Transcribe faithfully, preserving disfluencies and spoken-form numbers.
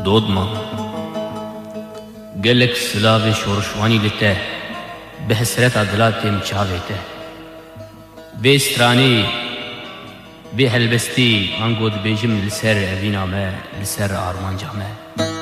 دودما gelek silavê şorşwanî li te bi hesreta dila têm çavê te. Vê stranî vê helbestî ango dibêjim li ser evîna me, li ser armanca me.